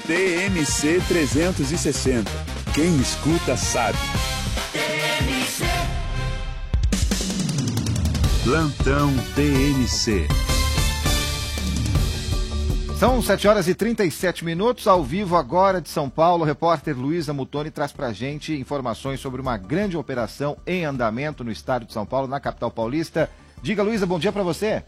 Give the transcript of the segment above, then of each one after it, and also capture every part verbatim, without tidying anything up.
T M C trezentos e sessenta. Quem escuta sabe. T M C. Plantão T M C. São sete horas e trinta e sete minutos, ao vivo agora de São Paulo. O repórter Luísa Mutoni traz pra gente informações sobre uma grande operação em andamento no estado de São Paulo, na capital paulista. Diga, Luísa, bom dia para você.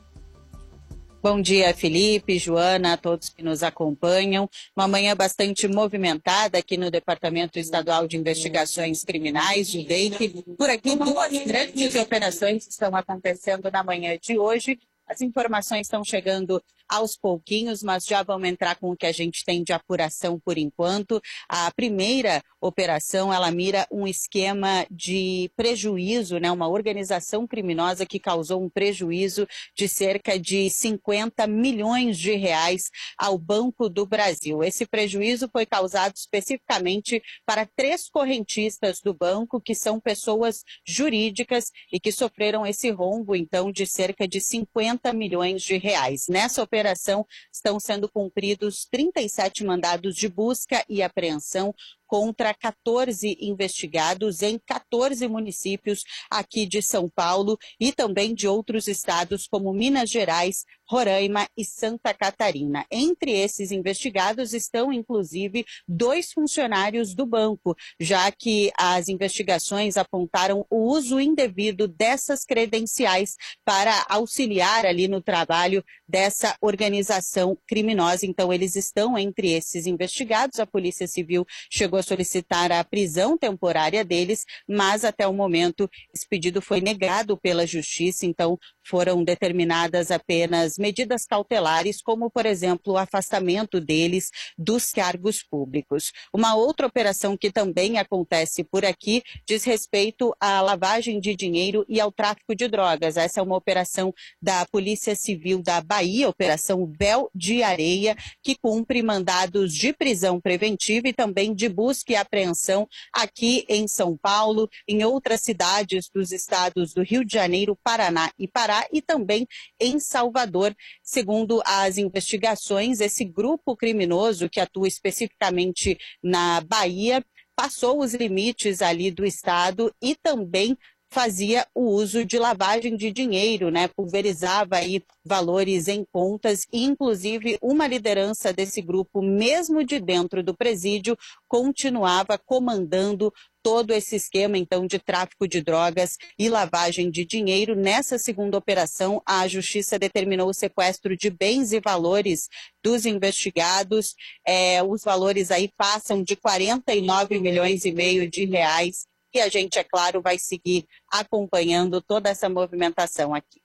Bom dia, Felipe, Joana, a todos que nos acompanham. Uma manhã bastante movimentada aqui no Departamento Estadual de Investigações Criminais, de D E I C. Por aqui, duas grandes operações estão acontecendo na manhã de hoje. As informações estão chegando aos pouquinhos, mas já vamos entrar com o que a gente tem de apuração por enquanto. A primeira operação, ela mira um esquema de prejuízo, né? Uma organização criminosa que causou um prejuízo de cerca de cinquenta milhões de reais ao Banco do Brasil. Esse prejuízo foi causado especificamente para três correntistas do banco, que são pessoas jurídicas e que sofreram esse rombo, então, de cerca de cinquenta milhões de reais. Nessa operação, operação estão sendo cumpridos trinta e sete mandados de busca e apreensão contra quatorze investigados em quatorze municípios aqui de São Paulo e também de outros estados como Minas Gerais, Roraima e Santa Catarina. Entre esses investigados estão, inclusive, dois funcionários do banco, já que as investigações apontaram o uso indevido dessas credenciais para auxiliar ali no trabalho dessa organização criminosa. Então, eles estão entre esses investigados. A Polícia Civil chegou a solicitar a prisão temporária deles, mas até o momento esse pedido foi negado pela Justiça, então foram determinadas apenas medidas cautelares, como, por exemplo, o afastamento deles dos cargos públicos. Uma outra operação que também acontece por aqui diz respeito à lavagem de dinheiro e ao tráfico de drogas. Essa é uma operação da Polícia Civil da Bahia, Operação Véu de Areia, que cumpre mandados de prisão preventiva e também de busca e apreensão aqui em São Paulo, em outras cidades dos estados do Rio de Janeiro, Paraná e Pará e também em Salvador. Segundo as investigações, esse grupo criminoso que atua especificamente na Bahia passou os limites ali do estado e também fazia o uso de lavagem de dinheiro, né? Pulverizava aí valores em contas e, inclusive, uma liderança desse grupo, mesmo de dentro do presídio, continuava comandando todo esse esquema, então, de tráfico de drogas e lavagem de dinheiro. Nessa segunda operação, a Justiça determinou o sequestro de bens e valores dos investigados. É, os valores aí passam de quarenta e nove milhões e meio de reais. E a gente, é claro, vai seguir acompanhando toda essa movimentação aqui.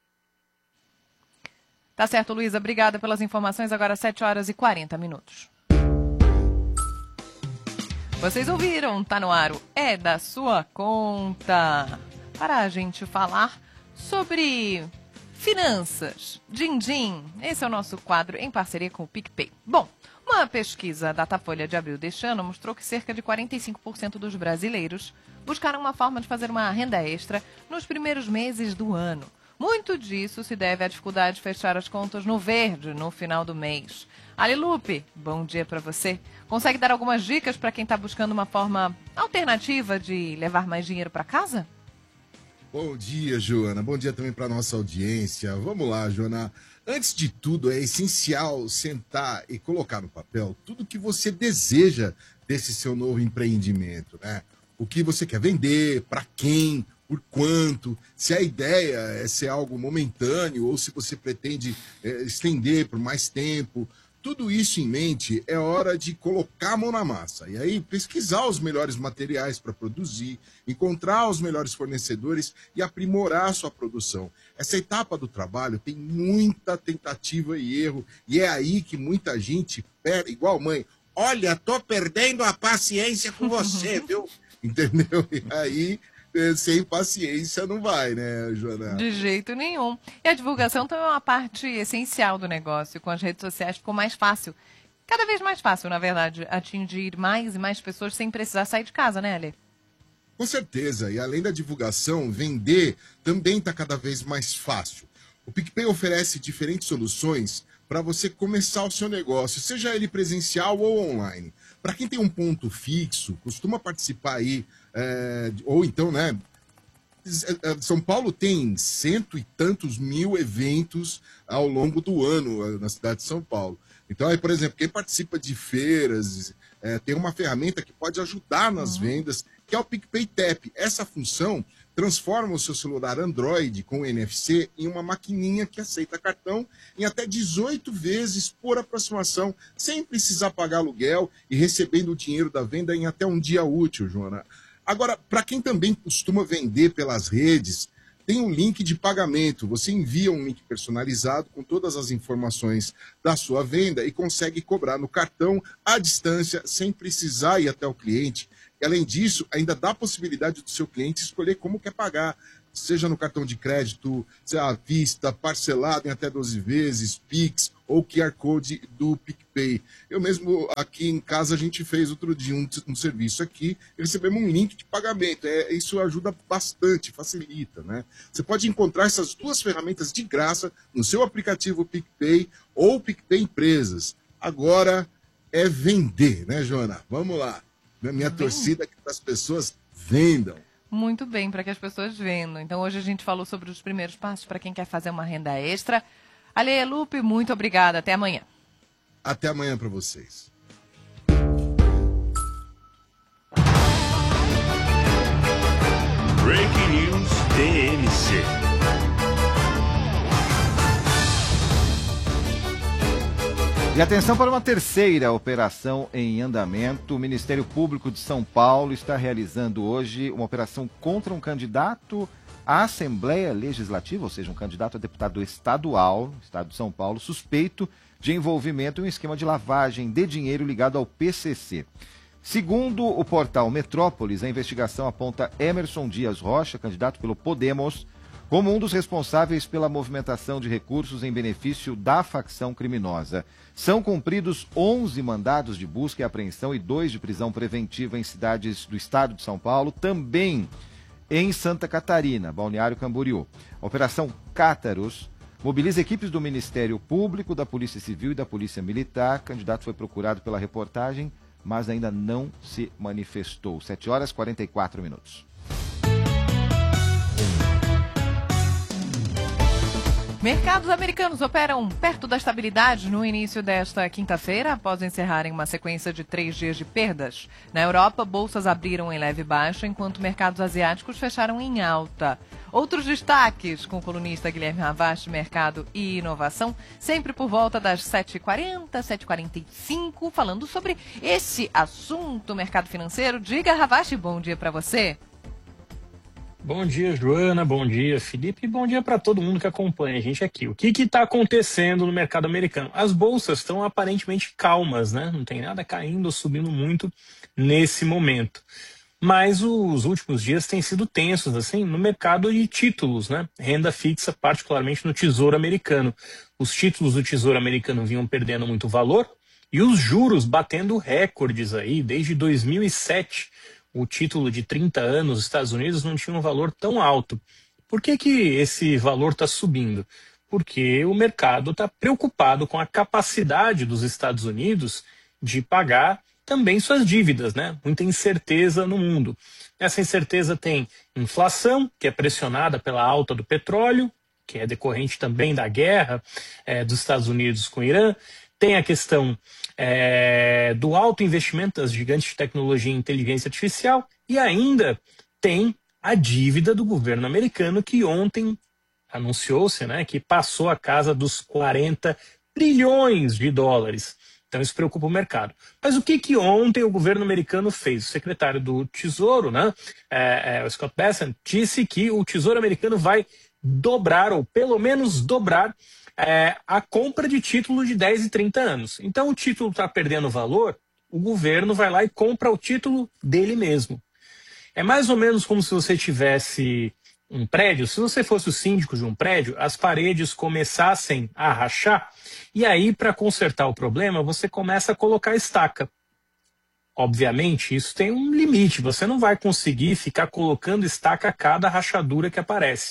Tá certo, Luísa. Obrigada pelas informações. Agora sete horas e quarenta minutos. Vocês ouviram, tá no ar o É da Sua Conta. Para a gente falar sobre finanças. Din-din. Esse é o nosso quadro em parceria com o PicPay. Bom, uma pesquisa Datafolha de abril deste ano mostrou que cerca de quarenta e cinco por cento dos brasileiros buscaram uma forma de fazer uma renda extra nos primeiros meses do ano. Muito disso se deve à dificuldade de fechar as contas no verde no final do mês. Ali Lupe, bom dia para você. Consegue dar algumas dicas para quem está buscando uma forma alternativa de levar mais dinheiro para casa? Bom dia, Joana. Bom dia também para nossa audiência. Vamos lá, Joana. Antes de tudo, é essencial sentar e colocar no papel tudo que você deseja desse seu novo empreendimento, né? O que você quer vender, para quem, por quanto, se a ideia é ser algo momentâneo ou se você pretende é, estender por mais tempo. Tudo isso em mente, é hora de colocar a mão na massa. E aí, pesquisar os melhores materiais para produzir, encontrar os melhores fornecedores e aprimorar a sua produção. Essa etapa do trabalho tem muita tentativa e erro. E é aí que muita gente perde, igual mãe, olha, tô perdendo a paciência com você, viu? Entendeu? E aí, sem paciência não vai, né, Joana? De jeito nenhum. E a divulgação também é uma parte essencial do negócio. Com as redes sociais ficou mais fácil, cada vez mais fácil, na verdade, atingir mais e mais pessoas sem precisar sair de casa, né, Ale? Com certeza. E além da divulgação, vender também está cada vez mais fácil. O PicPay oferece diferentes soluções para você começar o seu negócio, seja ele presencial ou online. Para quem tem um ponto fixo, costuma participar aí, é, ou então, né? São Paulo tem cento e tantos mil eventos ao longo do ano na cidade de São Paulo. Então, aí, por exemplo, quem participa de feiras, é, tem uma ferramenta que pode ajudar nas vendas, que é o PicPay Tap. Essa função transforma o seu celular Android com N F C em uma maquininha que aceita cartão em até dezoito vezes por aproximação, sem precisar pagar aluguel e recebendo o dinheiro da venda em até um dia útil, Joana. Agora, para quem também costuma vender pelas redes, tem um link de pagamento. Você envia um link personalizado com todas as informações da sua venda e consegue cobrar no cartão à distância, sem precisar ir até o cliente. E, além disso, ainda dá a possibilidade do seu cliente escolher como quer pagar, seja no cartão de crédito, seja à vista, parcelado em até doze vezes, Pix ou Q R Code do PicPay. Eu mesmo, aqui em casa, a gente fez outro dia um, um serviço aqui, e recebemos um link de pagamento. É, isso ajuda bastante, facilita, né? Você pode encontrar essas duas ferramentas de graça no seu aplicativo PicPay ou PicPay Empresas. Agora é vender, né, Joana? Vamos lá. Minha Bem... torcida é que as pessoas vendam. Muito bem, para que as pessoas vendam. Então, hoje a gente falou sobre os primeiros passos para quem quer fazer uma renda extra. Ale, Lupe, muito obrigada. Até amanhã. Até amanhã para vocês. Breaking News D M C. E atenção para uma terceira operação em andamento. O Ministério Público de São Paulo está realizando hoje uma operação contra um candidato à Assembleia Legislativa, ou seja, um candidato a deputado estadual, no estado de São Paulo, suspeito de envolvimento em um esquema de lavagem de dinheiro ligado ao P C C. Segundo o portal Metrópolis, a investigação aponta Emerson Dias Rocha, candidato pelo Podemos, como um dos responsáveis pela movimentação de recursos em benefício da facção criminosa. São cumpridos onze mandados de busca e apreensão e dois de prisão preventiva em cidades do estado de São Paulo, também em Santa Catarina, Balneário Camboriú. A Operação Cátaros mobiliza equipes do Ministério Público, da Polícia Civil e da Polícia Militar. O candidato foi procurado pela reportagem, mas ainda não se manifestou. sete horas e quarenta e quatro minutos. Mercados americanos operam perto da estabilidade no início desta quinta-feira, após encerrarem uma sequência de três dias de perdas. Na Europa, bolsas abriram em leve baixa, enquanto mercados asiáticos fecharam em alta. Outros destaques com o colunista Guilherme Ravache, Mercado e Inovação, sempre por volta das sete e quarenta, sete e quarenta e cinco, falando sobre esse assunto, mercado financeiro. Diga, Ravache, bom dia para você. Bom dia, Joana, bom dia, Felipe, e bom dia para todo mundo que acompanha a gente aqui. O que está acontecendo no mercado americano? As bolsas estão aparentemente calmas, né? Não tem nada caindo ou subindo muito nesse momento. Mas os últimos dias têm sido tensos, assim, no mercado de títulos, né? Renda fixa, particularmente no Tesouro Americano. Os títulos do Tesouro Americano vinham perdendo muito valor e os juros batendo recordes aí desde dois mil e sete. O título de trinta anos dos Estados Unidos não tinha um valor tão alto. Por que que esse valor está subindo? Porque o mercado está preocupado com a capacidade dos Estados Unidos de pagar também suas dívidas, né? Muita incerteza no mundo. Essa incerteza tem inflação, que é pressionada pela alta do petróleo, que é decorrente também da guerra é, dos Estados Unidos com o Irã. Tem a questão é, do alto investimento das gigantes de tecnologia e inteligência artificial e ainda tem a dívida do governo americano que ontem anunciou-se, né, que passou a casa dos quarenta trilhões de dólares. Então isso preocupa o mercado. Mas o que que ontem o governo americano fez? O secretário do Tesouro, né, é, é, o Scott Bessent, disse que o Tesouro americano vai dobrar, ou pelo menos dobrar, É, a compra de título de dez e trinta anos. Então o título está perdendo valor, o governo vai lá e compra o título dele mesmo. É mais ou menos como se você tivesse um prédio, se você fosse o síndico de um prédio, as paredes começassem a rachar, e aí para consertar o problema você começa a colocar estaca. Obviamente isso tem um limite, você não vai conseguir ficar colocando estaca a cada rachadura que aparece.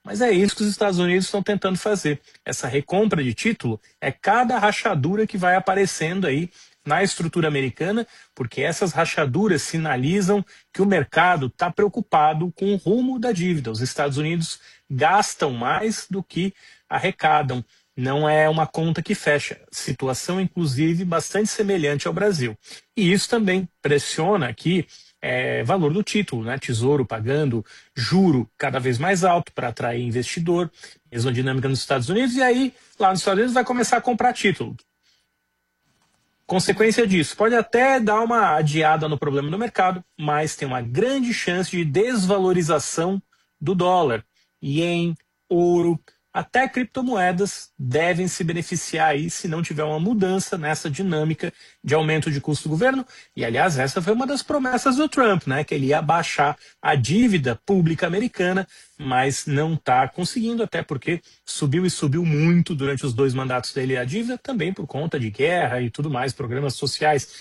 Mas é isso que os Estados Unidos estão tentando fazer. Essa recompra de título é cada rachadura que vai aparecendo aí na estrutura americana, porque essas rachaduras sinalizam que o mercado está preocupado com o rumo da dívida. Os Estados Unidos gastam mais do que arrecadam. Não é uma conta que fecha. Situação, inclusive, bastante semelhante ao Brasil. E isso também pressiona aqui é, valor do título, né? Tesouro pagando juro cada vez mais alto para atrair investidor, mesma dinâmica nos Estados Unidos, e aí lá nos Estados Unidos vai começar a comprar título. Consequência disso, pode até dar uma adiada no problema do mercado, mas tem uma grande chance de desvalorização do dólar, ien, ouro, até criptomoedas devem se beneficiar aí se não tiver uma mudança nessa dinâmica de aumento de custo do governo. E, aliás, essa foi uma das promessas do Trump, né? Que ele ia baixar a dívida pública americana, mas não está conseguindo, até porque subiu e subiu muito durante os dois mandatos dele a dívida, também por conta de guerra e tudo mais, programas sociais